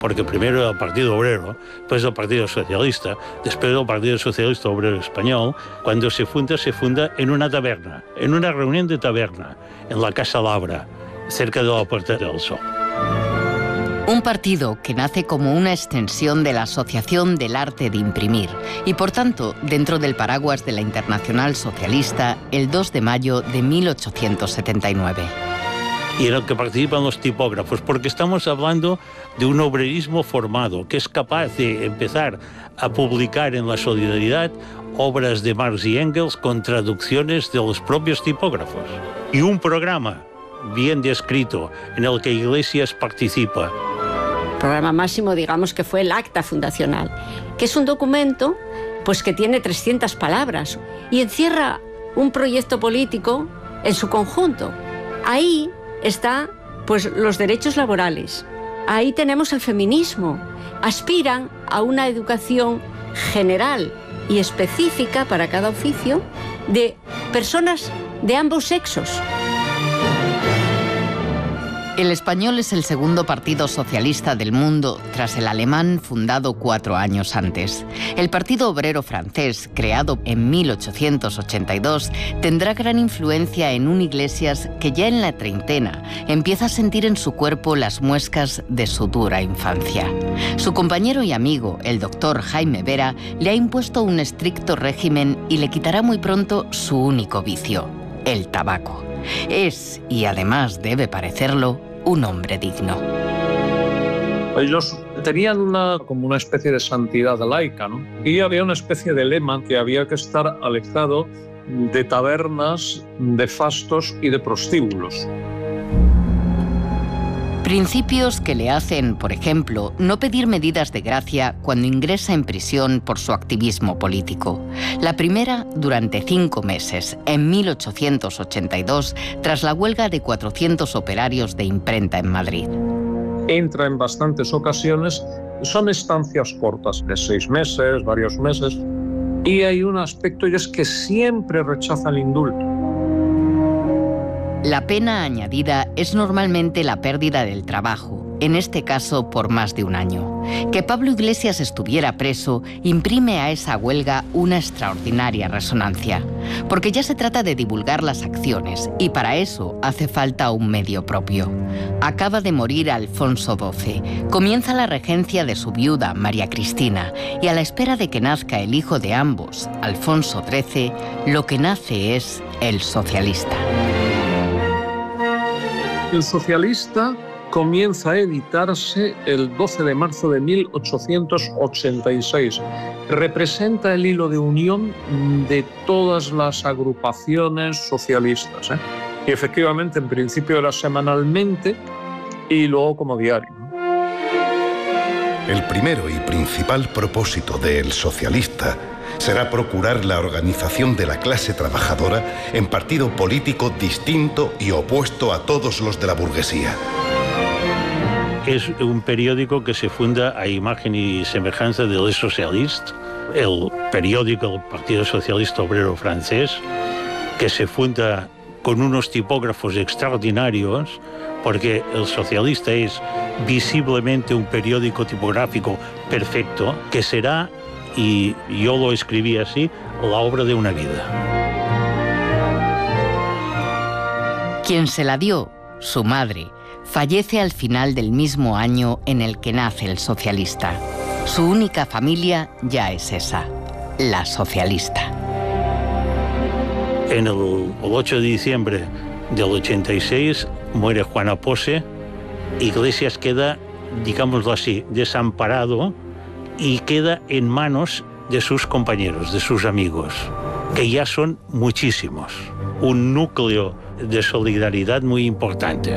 porque primero era el Partido Obrero, después el Partido Socialista, después el Partido Socialista Obrero Español. Cuando se funda en una taberna, en una reunión de taberna, en la Casa Labra, cerca de la Puerta del Sol. Un partido que nace como una extensión de la Asociación del Arte de Imprimir y, por tanto, dentro del paraguas de la Internacional Socialista, el 2 de mayo de 1879. Y en el que participan los tipógrafos, porque estamos hablando de un obrerismo formado que es capaz de empezar a publicar en la Solidaridad obras de Marx y Engels con traducciones de los propios tipógrafos. Y un programa bien descrito en el que Iglesias participa. El programa máximo, digamos que fue el acta fundacional, que es un documento pues que tiene 300 palabras y encierra un proyecto político en su conjunto. Ahí está pues los derechos laborales, ahí tenemos el feminismo, aspiran a una educación general y específica para cada oficio de personas de ambos sexos. El español es el segundo partido socialista del mundo, tras el alemán, fundado 4 años antes. El Partido Obrero francés, creado en 1882, tendrá gran influencia en un Iglesias que ya en la treintena empieza a sentir en su cuerpo las muescas de su dura infancia. Su compañero y amigo, el doctor Jaime Vera, le ha impuesto un estricto régimen y le quitará muy pronto su único vicio, el tabaco. Es, y además debe parecerlo, un hombre digno. Ellos tenían como una especie de santidad laica, ¿no? Y había una especie de lema que había que estar alejado de tabernas, de fastos y de prostíbulos. Principios que le hacen, por ejemplo, no pedir medidas de gracia cuando ingresa en prisión por su activismo político. La primera durante 5 meses, en 1882, tras la huelga de 400 operarios de imprenta en Madrid. Entra en bastantes ocasiones, son estancias cortas, de 6 meses, varios meses, y hay un aspecto y es que siempre rechaza el indulto. La pena añadida es normalmente la pérdida del trabajo, en este caso por más de 1 año. Que Pablo Iglesias estuviera preso imprime a esa huelga una extraordinaria resonancia, porque ya se trata de divulgar las acciones y para eso hace falta un medio propio. Acaba de morir Alfonso XII, comienza la regencia de su viuda María Cristina y a la espera de que nazca el hijo de ambos, Alfonso XIII, lo que nace es el socialista. El socialista comienza a editarse el 12 de marzo de 1886. Representa el hilo de unión de todas las agrupaciones socialistas, Y efectivamente, en principio era semanalmente y luego como diario. El primero y principal propósito del socialista será procurar la organización de la clase trabajadora en partido político distinto y opuesto a todos los de la burguesía. Es un periódico que se funda a imagen y semejanza de Le Socialiste, el periódico del Partido Socialista Obrero Francés, que se funda con unos tipógrafos extraordinarios, porque el Socialista es visiblemente un periódico tipográfico perfecto, que será, y yo lo escribí así, la obra de una vida. Quien se la dio, su madre, fallece al final del mismo año en el que nace el socialista. Su única familia ya es esa, la socialista. En el 8 de diciembre del 86 muere Juana Pose. Iglesias queda, digámoslo así, desamparado y queda en manos de sus compañeros, de sus amigos, que ya son muchísimos. Un núcleo de solidaridad muy importante.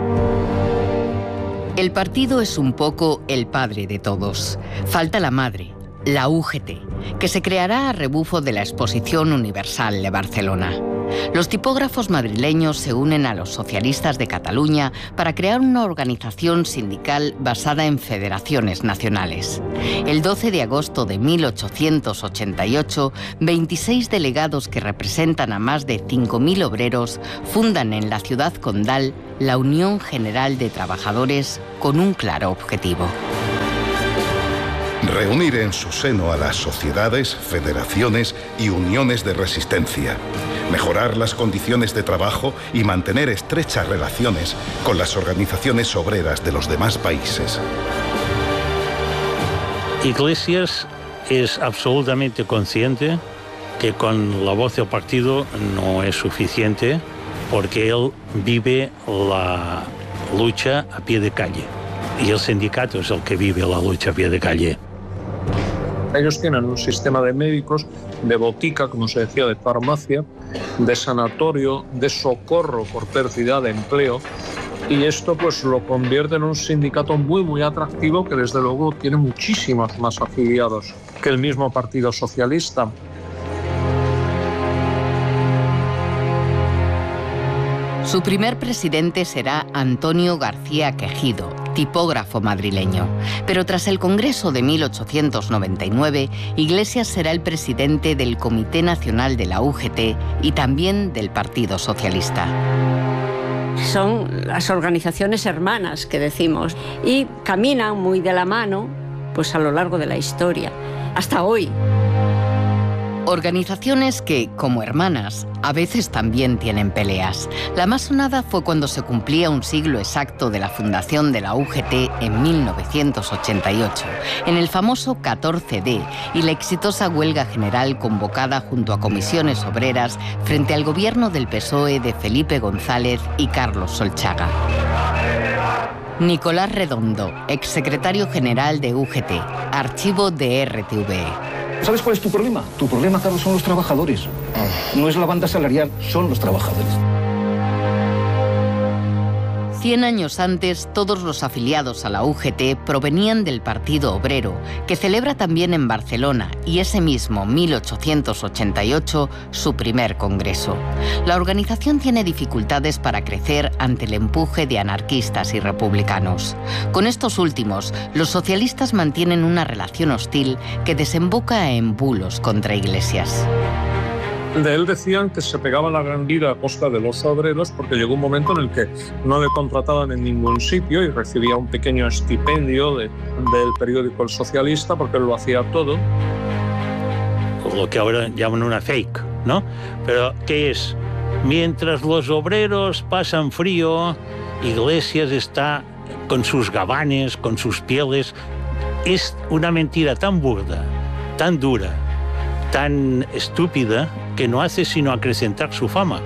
El partido es un poco el padre de todos. Falta la madre, la UGT, que se creará a rebufo de la Exposición Universal de Barcelona. Los tipógrafos madrileños se unen a los socialistas de Cataluña para crear una organización sindical basada en federaciones nacionales. El 12 de agosto de 1888, 26 delegados que representan a más de 5.000 obreros fundan en la ciudad condal la Unión General de Trabajadores con un claro objetivo: Reunir en su seno a las sociedades, federaciones y uniones de resistencia. Mejorar las condiciones de trabajo y mantener estrechas relaciones con las organizaciones obreras de los demás países. Iglesias es absolutamente consciente que con la voz del partido no es suficiente, porque él vive la lucha a pie de calle y el sindicato es el que vive la lucha a pie de calle. Ellos tienen un sistema de médicos, de botica, como se decía, de farmacia, de sanatorio, de socorro por pérdida de empleo, y esto pues lo convierte en un sindicato muy atractivo, que desde luego tiene muchísimos más afiliados que el mismo Partido Socialista. Su primer presidente será Antonio García Quejido, tipógrafo madrileño. Pero tras el Congreso de 1899, Iglesias será el presidente del Comité Nacional de la UGT y también del Partido Socialista. Son las organizaciones hermanas que decimos y caminan muy de la mano pues a lo largo de la historia, hasta hoy. Organizaciones que, como hermanas, a veces también tienen peleas. La más sonada fue cuando se cumplía un siglo exacto de la fundación de la UGT en 1988, en el famoso 14D y la exitosa huelga general convocada junto a comisiones obreras frente al gobierno del PSOE de Felipe González y Carlos Solchaga. Nicolás Redondo, exsecretario general de UGT, archivo de RTVE. ¿Sabes cuál es tu problema? Tu problema, Carlos, son los trabajadores. No es la banda salarial, son los trabajadores. 100 años antes, todos los afiliados a la UGT provenían del Partido Obrero, que celebra también en Barcelona, y ese mismo 1888, su primer congreso. La organización tiene dificultades para crecer ante el empuje de anarquistas y republicanos. Con estos últimos, los socialistas mantienen una relación hostil que desemboca en bulos contra Iglesias. De él decían que se pegaba la gran vida a costa de los obreros, porque llegó un momento en el que no le contrataban en ningún sitio y recibía un pequeño estipendio del periódico El Socialista, porque él lo hacía todo. Lo que ahora llaman una fake, ¿no? Pero ¿qué es? Mientras los obreros pasan frío, Iglesias está con sus gabanes, con sus pieles. Es una mentira tan burda, tan dura, tan estúpida, que no hace sino acrecentar su fama.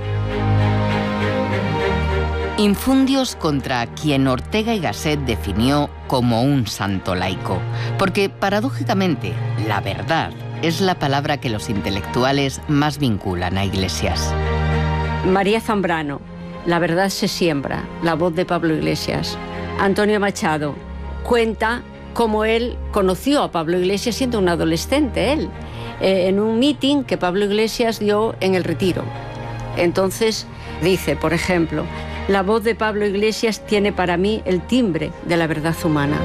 Infundios contra quien Ortega y Gasset definió como un santo laico, porque paradójicamente la verdad es la palabra que los intelectuales más vinculan a Iglesias. María Zambrano, La verdad se siembra, la voz de Pablo Iglesias. Antonio Machado cuenta cómo él conoció a Pablo Iglesias siendo un adolescente, él, en un meeting que Pablo Iglesias dio en el Retiro. Entonces dice, por ejemplo, la voz de Pablo Iglesias tiene para mí el timbre de la verdad humana.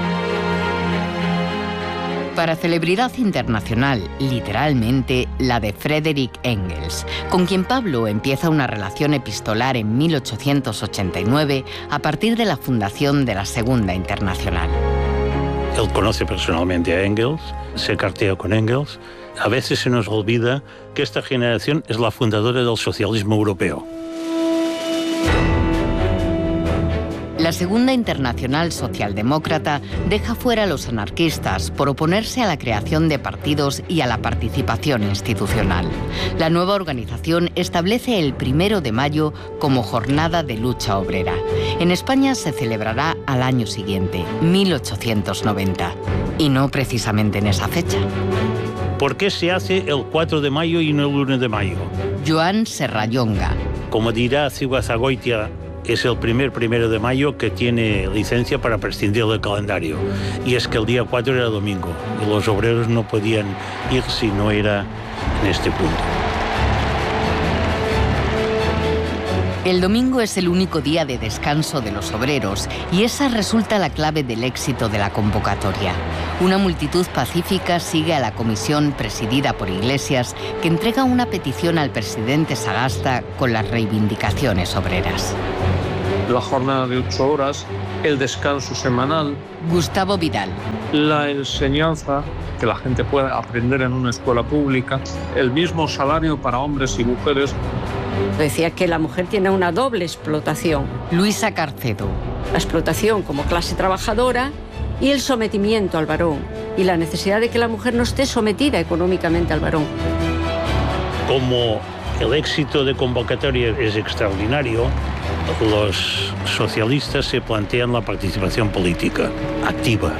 Para celebridad internacional, literalmente la de Friedrich Engels, con quien Pablo empieza una relación epistolar en 1889 a partir de la fundación de la Segunda Internacional. Él conoce personalmente a Engels, se cartea con Engels. A veces se nos olvida que esta generación es la fundadora del socialismo europeo. La Segunda Internacional Socialdemócrata deja fuera a los anarquistas por oponerse a la creación de partidos y a la participación institucional. La nueva organización establece el 1 de mayo como jornada de lucha obrera. En España se celebrará al año siguiente, 1890, y no precisamente en esa fecha. ¿Por qué se hace el 4 de mayo y no el 1 de mayo? Joan Serrallonga. Como dirá Cihuazagoitia, es el 1 de mayo que tiene licencia para prescindir del calendario. Y es que el día 4 era domingo y los obreros no podían ir si no era en este punto. El domingo es el único día de descanso de los obreros y esa resulta la clave del éxito de la convocatoria. Una multitud pacífica sigue a la comisión presidida por Iglesias, que entrega una petición al presidente Sagasta con las reivindicaciones obreras. La jornada de 8 horas, el descanso semanal. Gustavo Vidal. la enseñanza que la gente puede aprender en una escuela pública, el mismo salario para hombres y mujeres. Decía que la mujer tiene una doble explotación. Luisa Carcedo. La explotación como clase trabajadora y el sometimiento al varón. Y la necesidad de que la mujer no esté sometida económicamente al varón. Como el éxito de convocatoria es extraordinario, los socialistas se plantean la participación política activa.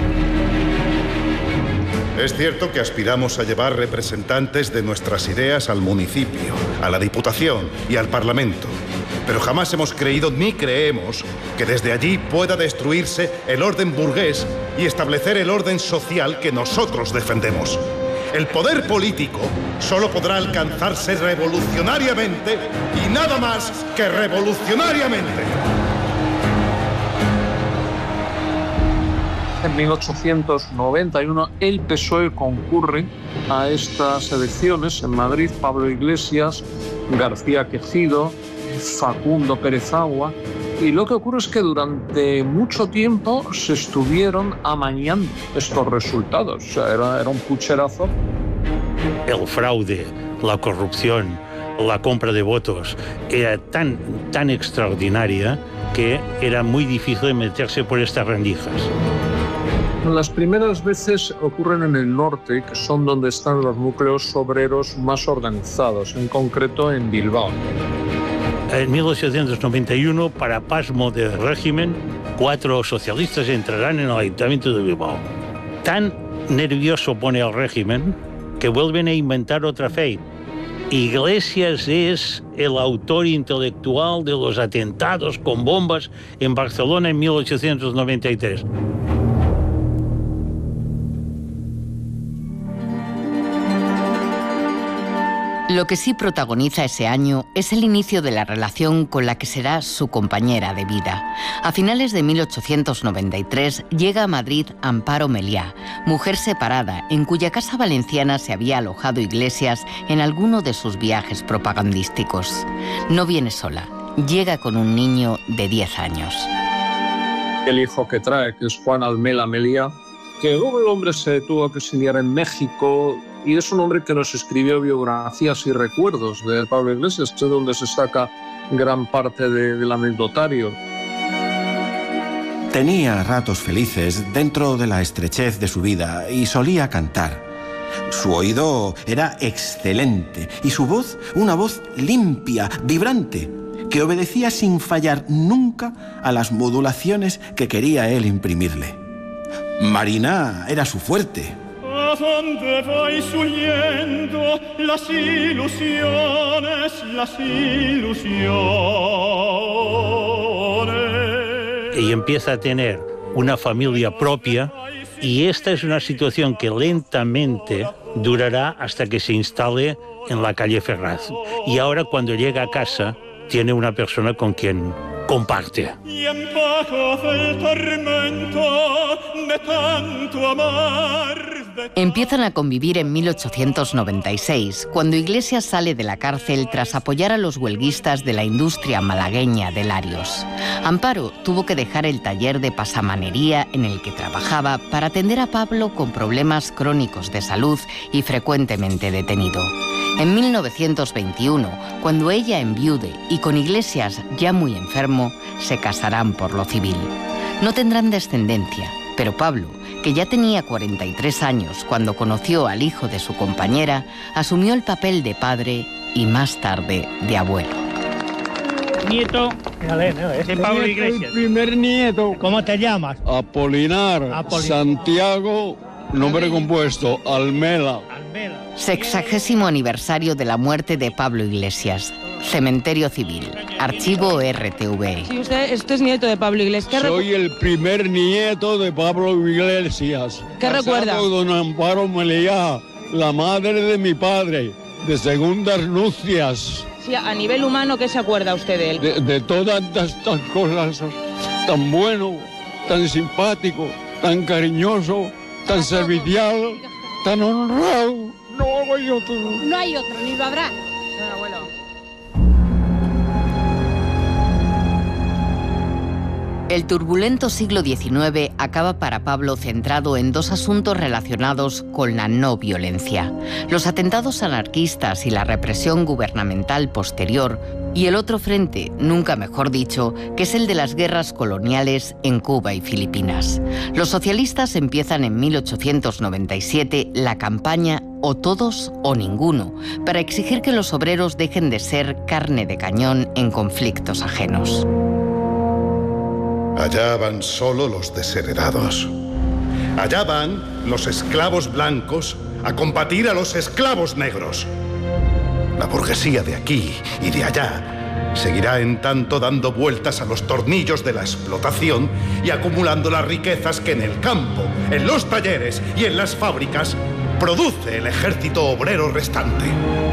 Es cierto que aspiramos a llevar representantes de nuestras ideas al municipio, a la Diputación y al Parlamento. Pero jamás hemos creído ni creemos que desde allí pueda destruirse el orden burgués y establecer el orden social que nosotros defendemos. El poder político solo podrá alcanzarse revolucionariamente y nada más que revolucionariamente. En 1891 el PSOE concurre a estas elecciones en Madrid. Pablo Iglesias, García Quejido, Facundo Pérez Agua. Y lo que ocurre es que durante mucho tiempo se estuvieron amañando estos resultados. O sea, era un pucherazo. El fraude, la corrupción, la compra de votos era tan extraordinaria que era muy difícil meterse por estas rendijas. Las primeras veces ocurren en el norte, que son donde están los núcleos obreros más organizados, en concreto en Bilbao. En 1891, para pasmo del régimen, 4 socialistas entrarán en el Ayuntamiento de Bilbao. Tan nervioso pone al régimen que vuelven a inventar otra fe. Iglesias es el autor intelectual de los atentados con bombas en Barcelona en 1893. Lo que sí protagoniza ese año es el inicio de la relación con la que será su compañera de vida. A finales de 1893 llega a Madrid Amparo Meliá, mujer separada en cuya casa valenciana se había alojado Iglesias en alguno de sus viajes propagandísticos. No viene sola, llega con un niño de 10 años. El hijo que trae, que es Juan Almela Meliá, que el hombre se tuvo que exiliar en México y es un hombre que nos escribió biografías y recuerdos de Pablo Iglesias, de donde se saca gran parte del anecdotario. Tenía ratos felices dentro de la estrechez de su vida y solía cantar. Su oído era excelente y su voz, una voz limpia, vibrante, que obedecía sin fallar nunca a las modulaciones que quería él imprimirle. Marina era su fuerte. ¿A dónde vais huyendo las ilusiones, las ilusiones? Y empieza a tener una familia propia y esta es una situación que lentamente durará hasta que se instale en la calle Ferraz. Y ahora cuando llega a casa tiene una persona con quien comparte. Y en bajo del tormento de tanto amar. Empiezan a convivir en 1896, cuando Iglesias sale de la cárcel tras apoyar a los huelguistas de la industria malagueña de Larios. Amparo tuvo que dejar el taller de pasamanería en el que trabajaba para atender a Pablo con problemas crónicos de salud y frecuentemente detenido. En 1921, cuando ella enviude y con Iglesias ya muy enfermo, se casarán por lo civil. No tendrán descendencia, pero Pablo, que ya tenía 43 años cuando conoció al hijo de su compañera, asumió el papel de padre y más tarde de abuelo. Nieto de Pablo Iglesias. El primer nieto. ¿Cómo te llamas? Apolinar. Santiago, nombre compuesto, Almela. 60º aniversario de la muerte de Pablo Iglesias. Cementerio Civil. Archivo RTV. Sí, usted es nieto de Pablo Iglesias. Soy el primer nieto de Pablo Iglesias. ¿Qué recuerda? Don Amparo Meliá, la madre de mi padre, de segundas nupcias. Sí, a nivel humano, ¿qué se acuerda usted de él? De todas estas cosas, tan bueno, tan simpático, tan cariñoso, tan servicial, tan honrado. No hay otro. No hay otro, ni lo habrá. Abuelo. El turbulento siglo XIX acaba para Pablo centrado en dos asuntos relacionados con la no violencia: los atentados anarquistas y la represión gubernamental posterior, y el otro frente, nunca mejor dicho, que es el de las guerras coloniales en Cuba y Filipinas. Los socialistas empiezan en 1897 la campaña O todos o ninguno, para exigir que los obreros dejen de ser carne de cañón en conflictos ajenos. Allá van solo los desheredados. Allá van los esclavos blancos a combatir a los esclavos negros. La burguesía de aquí y de allá seguirá en tanto dando vueltas a los tornillos de la explotación y acumulando las riquezas que en el campo, en los talleres y en las fábricas produce el ejército obrero restante.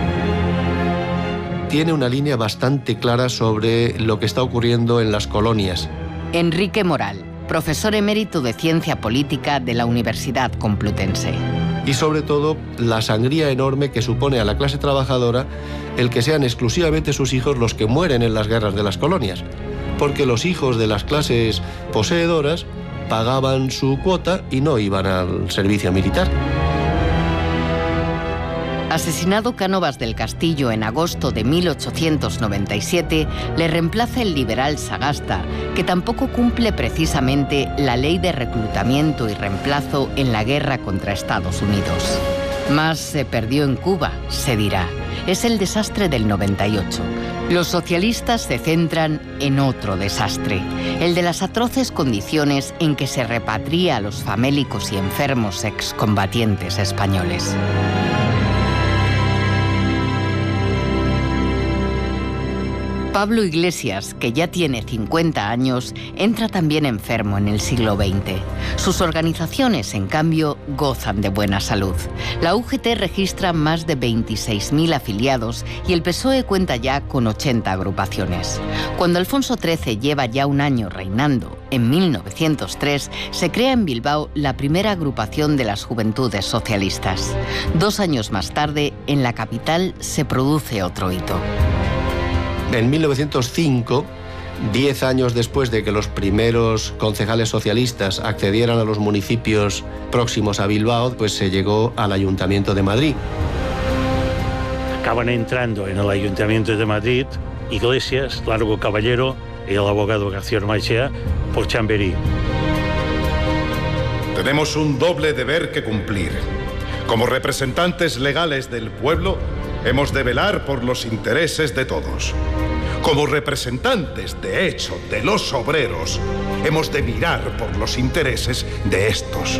Tiene una línea bastante clara sobre lo que está ocurriendo en las colonias. Enrique Moral, profesor emérito de Ciencia Política de la Universidad Complutense. Y sobre todo, la sangría enorme que supone a la clase trabajadora el que sean exclusivamente sus hijos los que mueren en las guerras de las colonias. Porque los hijos de las clases poseedoras pagaban su cuota y no iban al servicio militar. Asesinado Cánovas del Castillo en agosto de 1897, le reemplaza el liberal Sagasta, que tampoco cumple precisamente la ley de reclutamiento y reemplazo en la guerra contra Estados Unidos. Más se perdió en Cuba, se dirá. Es el desastre del 98. Los socialistas se centran en otro desastre, el de las atroces condiciones en que se repatria a los famélicos y enfermos excombatientes españoles. Pablo Iglesias, que ya tiene 50 años, entra también enfermo en el siglo XX. Sus organizaciones, en cambio, gozan de buena salud. La UGT registra más de 26.000 afiliados y el PSOE cuenta ya con 80 agrupaciones. Cuando Alfonso XIII lleva ya un año reinando, en 1903, se crea en Bilbao la primera agrupación de las Juventudes Socialistas. 2 años más tarde, en la capital, se produce otro hito. En 1905, 10 años después de que los primeros concejales socialistas accedieran a los municipios próximos a Bilbao, pues se llegó al Ayuntamiento de Madrid. Acaban entrando en el Ayuntamiento de Madrid Iglesias, Largo Caballero y el abogado García Ormaechea por Chamberí. Tenemos un doble deber que cumplir. Como representantes legales del pueblo, hemos de velar por los intereses de todos. Como representantes, de hecho, de los obreros, hemos de mirar por los intereses de estos.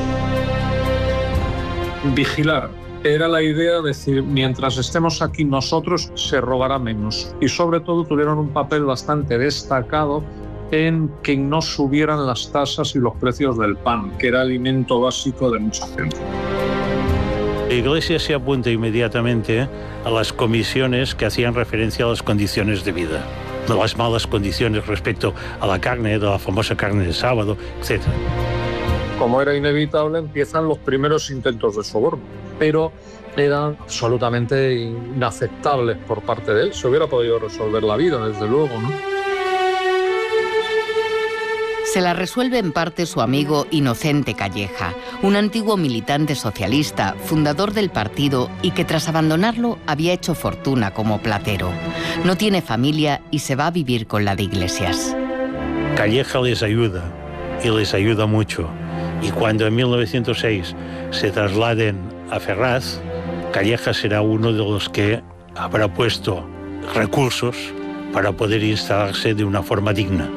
Vigilar. Era la idea de decir, mientras estemos aquí nosotros, se robará menos. Y sobre todo tuvieron un papel bastante destacado en que no subieran las tasas y los precios del pan, que era alimento básico de mucha gente. Iglesias se apunta inmediatamente a las comisiones que hacían referencia a las condiciones de vida, de las malas condiciones respecto a la carne, de la famosa carne de sábado, etc. Como era inevitable, empiezan los primeros intentos de soborno, pero eran absolutamente inaceptables por parte de él. Se hubiera podido resolver la vida, desde luego, ¿no? Se la resuelve en parte su amigo Inocente Calleja, un antiguo militante socialista, fundador del partido y que tras abandonarlo había hecho fortuna como platero. No tiene familia y se va a vivir con la de Iglesias. Calleja les ayuda, y les ayuda mucho. Y cuando en 1906 se trasladen a Ferraz, Calleja será uno de los que habrá puesto recursos para poder instalarse de una forma digna.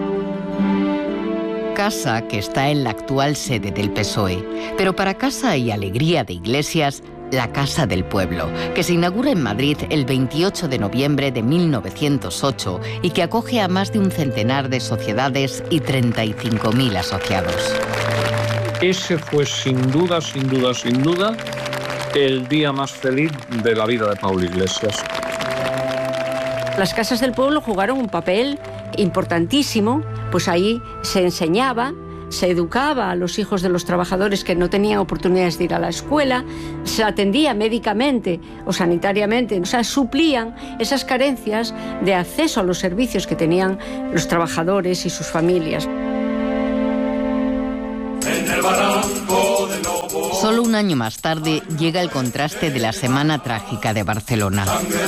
Casa que está en la actual sede del PSOE, pero para casa y alegría de Iglesias, la Casa del Pueblo, que se inaugura en Madrid el 28 de noviembre de 1908 y que acoge a más de un centenar de sociedades y 35.000 asociados. Ese fue sin duda, el día más feliz de la vida de Pablo Iglesias. Las casas del pueblo jugaron un papel importantísimo, pues ahí se enseñaba, se educaba a los hijos de los trabajadores que no tenían oportunidades de ir a la escuela, se atendía médicamente o sanitariamente, o sea, suplían esas carencias de acceso a los servicios que tenían los trabajadores y sus familias. un año más tarde llega el contraste de la Semana Trágica de Barcelona.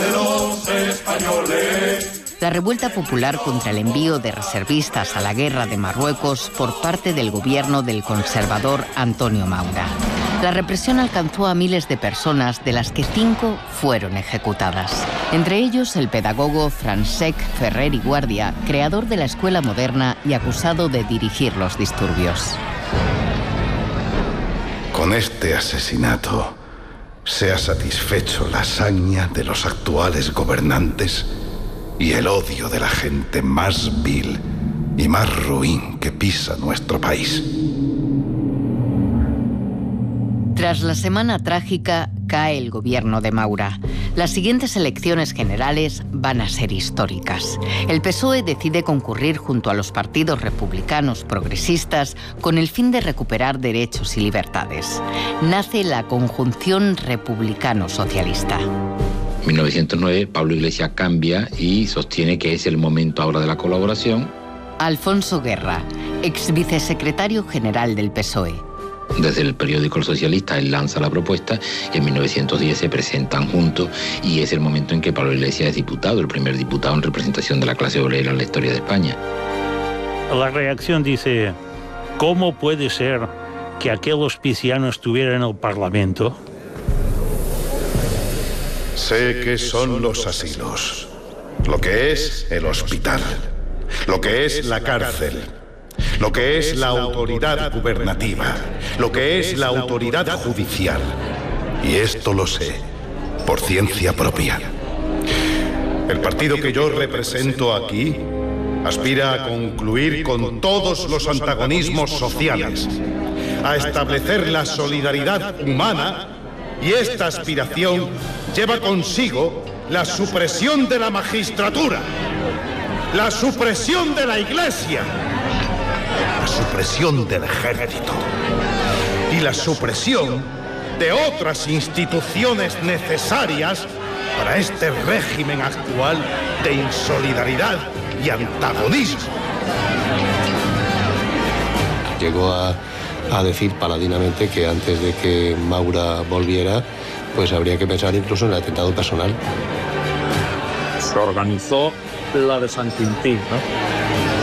La revuelta popular contra el envío de reservistas a la guerra de Marruecos por parte del gobierno del conservador Antonio Maura. La represión alcanzó a miles de personas, de las que 5 fueron ejecutadas. Entre ellos el pedagogo Francesc Ferrer i Guàrdia, creador de la escuela moderna y acusado de dirigir los disturbios. Con este asesinato se ha satisfecho la hazaña de los actuales gobernantes y el odio de la gente más vil y más ruin que pisa nuestro país. Tras la Semana Trágica, cae el gobierno de Maura. Las siguientes elecciones generales van a ser históricas. El PSOE decide concurrir junto a los partidos republicanos progresistas con el fin de recuperar derechos y libertades. Nace la conjunción republicano-socialista. En 1909, Pablo Iglesias cambia y sostiene que es el momento ahora de la colaboración. Alfonso Guerra, ex vicesecretario general del PSOE. Desde el periódico El Socialista él lanza la propuesta y en 1910 se presentan juntos y es el momento en que Pablo Iglesias es diputado, el primer diputado en representación de la clase obrera en la historia de España. La reacción dice, ¿cómo puede ser que aquel hospiciano estuviera en el Parlamento? Sé que son los asilos, lo que es el hospital, lo que es la cárcel, lo que es la autoridad gubernativa, lo que es la autoridad judicial. Y esto lo sé, por ciencia propia. El partido que yo represento aquí aspira a concluir con todos los antagonismos sociales, a establecer la solidaridad humana, y esta aspiración lleva consigo la supresión de la magistratura, la supresión de la Iglesia, la supresión del ejército y la supresión de otras instituciones necesarias para este régimen actual de insolidaridad y antagonismo. Llegó a decir paladinamente que antes de que Maura volviera, pues habría que pensar incluso en el atentado personal. Se organizó la de San Quintín, ¿no?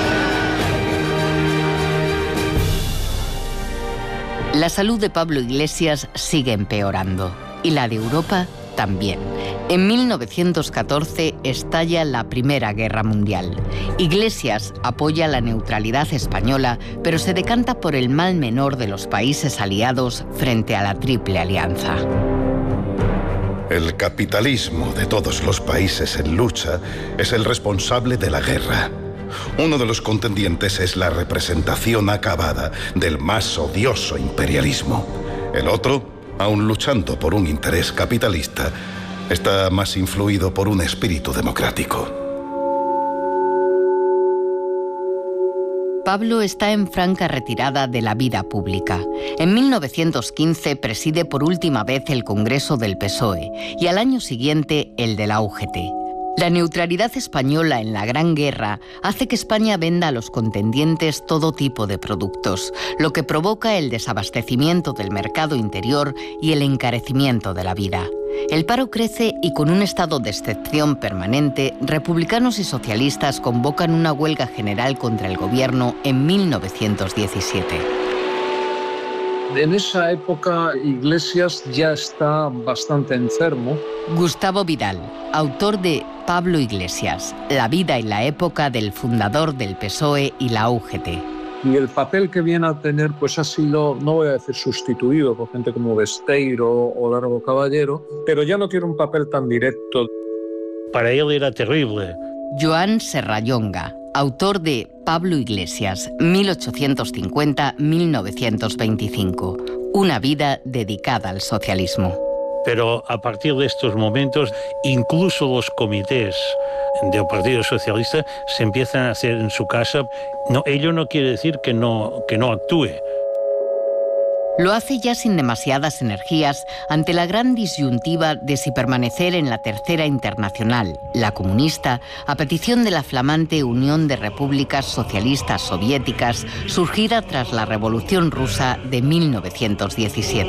La salud de Pablo Iglesias sigue empeorando y la de Europa también. En 1914 estalla la Primera Guerra Mundial. Iglesias apoya la neutralidad española, pero se decanta por el mal menor de los países aliados frente a la Triple Alianza. El capitalismo de todos los países en lucha es el responsable de la guerra. Uno de los contendientes es la representación acabada del más odioso imperialismo. El otro, aun luchando por un interés capitalista, está más influido por un espíritu democrático. Pablo está en franca retirada de la vida pública. En 1915 preside por última vez el Congreso del PSOE y al año siguiente el de la UGT. La neutralidad española en la Gran Guerra hace que España venda a los contendientes todo tipo de productos, lo que provoca el desabastecimiento del mercado interior y el encarecimiento de la vida. El paro crece y con un estado de excepción permanente, republicanos y socialistas convocan una huelga general contra el gobierno en 1917. En esa época Iglesias ya está bastante enfermo. Gustavo Vidal, autor de Pablo Iglesias, la vida y la época del fundador del PSOE y la UGT. Y el papel que viene a tener pues ha sido, no voy a decir sustituido por gente como Besteiro o Largo Caballero, pero ya no tiene un papel tan directo. Para él era terrible. Joan Serrallonga, autor de Pablo Iglesias, 1850-1925, una vida dedicada al socialismo. Pero a partir de estos momentos, incluso los comités del Partido Socialista se empiezan a hacer en su casa. No, ello no quiere decir que no actúe. Lo hace ya sin demasiadas energías ante la gran disyuntiva de si permanecer en la Tercera Internacional, la comunista, a petición de la flamante Unión de Repúblicas Socialistas Soviéticas, surgida tras la Revolución Rusa de 1917.